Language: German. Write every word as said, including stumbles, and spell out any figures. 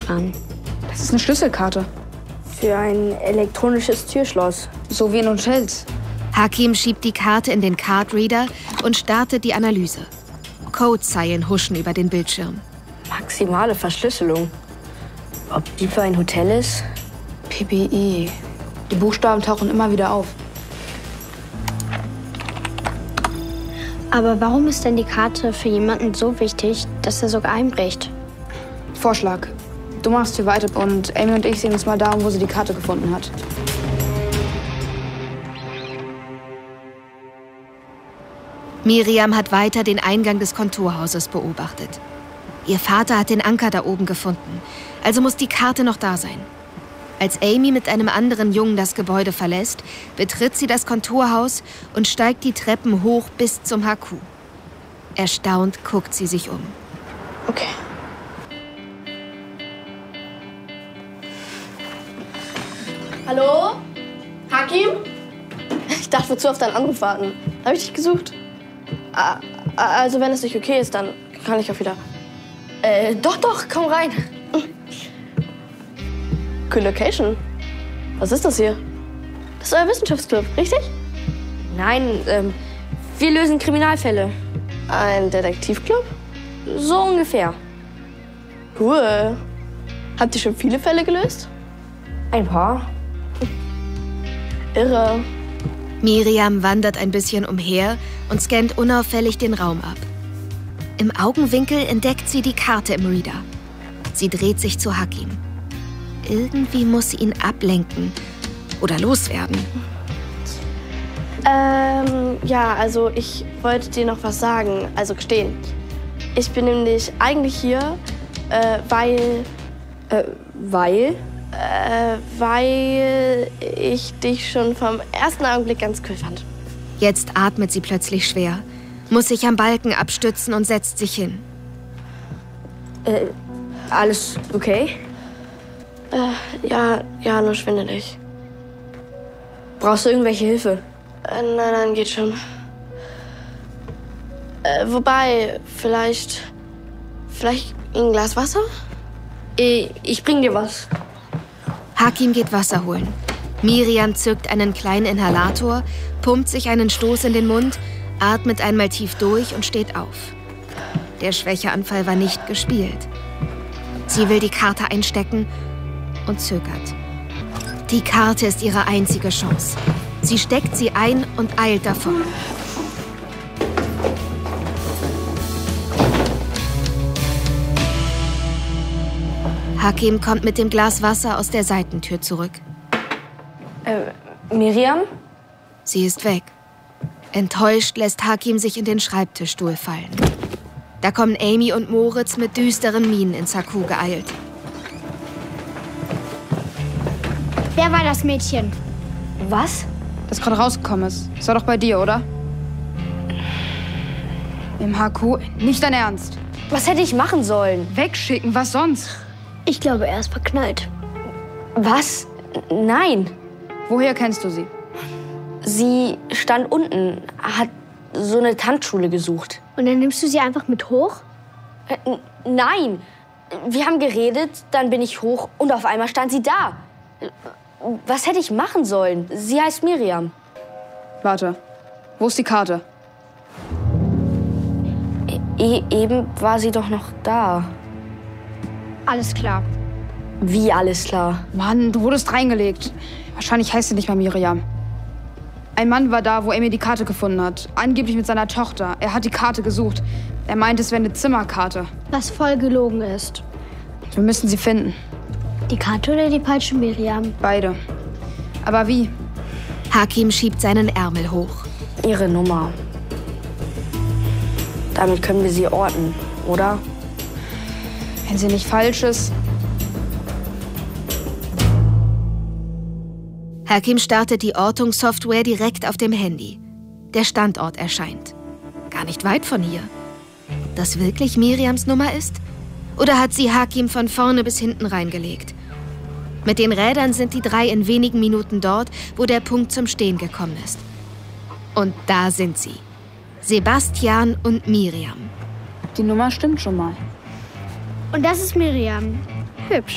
dran? Das ist eine Schlüsselkarte. Für ein elektronisches Türschloss. So wie in Hotels. Hakim schiebt die Karte in den Cardreader und startet die Analyse. Codezeilen huschen über den Bildschirm. Maximale Verschlüsselung. Ob die für ein Hotel ist? P B I. Die Buchstaben tauchen immer wieder auf. Aber warum ist denn die Karte für jemanden so wichtig, dass er sogar einbricht? Vorschlag. Du machst hier weiter und Amy und ich sehen uns mal da, wo sie die Karte gefunden hat. Miriam hat weiter den Eingang des Kontorhauses beobachtet. Ihr Vater hat den Anker da oben gefunden, also muss die Karte noch da sein. Als Amy mit einem anderen Jungen das Gebäude verlässt, betritt sie das Kontorhaus und steigt die Treppen hoch bis zum H Q. Erstaunt guckt sie sich um. Okay. Hallo? Hakim? Ich dachte, wozu auf deinen Anruf warten? Habe ich dich gesucht? Ah, also, wenn es nicht okay ist, dann kann ich auch wieder. Äh, doch, doch, komm rein. Cool Location. Was ist das hier? Das ist euer Wissenschaftsclub, richtig? Nein, ähm, wir lösen Kriminalfälle. Ein Detektivclub? So ungefähr. Cool. Habt ihr schon viele Fälle gelöst? Ein paar. Irre. Miriam wandert ein bisschen umher und scannt unauffällig den Raum ab. Im Augenwinkel entdeckt sie die Karte im Reader. Sie dreht sich zu Hakim. Irgendwie muss sie ihn ablenken oder loswerden. Ähm, ja, also ich wollte dir noch was sagen, also gestehen. Ich bin nämlich eigentlich hier, äh, weil... Äh, weil? Äh, weil ich dich schon vom ersten Augenblick ganz cool fand. Jetzt atmet sie plötzlich schwer, muss sich am Balken abstützen und setzt sich hin. Äh, alles okay? Äh, ja, ja, nur schwindelig. Brauchst du irgendwelche Hilfe? Äh, nein, nein, geht schon. Äh, wobei, vielleicht, vielleicht ein Glas Wasser? Ich, ich bring dir was. Hakim geht Wasser holen. Miriam zückt einen kleinen Inhalator, pumpt sich einen Stoß in den Mund, atmet einmal tief durch und steht auf. Der Schwächeanfall war nicht gespielt. Sie will die Karte einstecken und zögert. Die Karte ist ihre einzige Chance. Sie steckt sie ein und eilt davon. Hakim kommt mit dem Glas Wasser aus der Seitentür zurück. Äh, Miriam? Sie ist weg. Enttäuscht lässt Hakim sich in den Schreibtischstuhl fallen. Da kommen Amy und Moritz mit düsteren Mienen ins H Q geeilt. Wer war das Mädchen? Was? Das gerade rausgekommen ist. Das war doch bei dir, oder? Im H Q? Nicht dein Ernst. Was hätte ich machen sollen? Wegschicken, was sonst? Ich glaube, er ist verknallt. Was? Nein. Woher kennst du sie? Sie stand unten, hat so eine Tanzschule gesucht. Und dann nimmst du sie einfach mit hoch? Äh, nein. Wir haben geredet, dann bin ich hoch und auf einmal stand sie da. Was hätte ich machen sollen? Sie heißt Miriam. Warte, wo ist die Karte? E eben war sie doch noch da. Alles klar. Wie alles klar? Mann, du wurdest reingelegt. Wahrscheinlich heißt sie nicht mal Miriam. Ein Mann war da, wo Amy die Karte gefunden hat. Angeblich mit seiner Tochter. Er hat die Karte gesucht. Er meint, es wäre eine Zimmerkarte. Was voll gelogen ist. Wir müssen sie finden. Die Karte oder die falsche Miriam? Beide. Aber wie? Hakim schiebt seinen Ärmel hoch. Ihre Nummer. Damit können wir sie orten, oder? Wenn sie nicht falsch ist. Hakim startet die Ortungssoftware direkt auf dem Handy. Der Standort erscheint. Gar nicht weit von hier. Ob das wirklich Miriams Nummer ist? Oder hat sie Hakim von vorne bis hinten reingelegt? Mit den Rädern sind die drei in wenigen Minuten dort, wo der Punkt zum Stehen gekommen ist. Und da sind sie. Sebastian und Miriam. Die Nummer stimmt schon mal. Und das ist Miriam. Hübsch.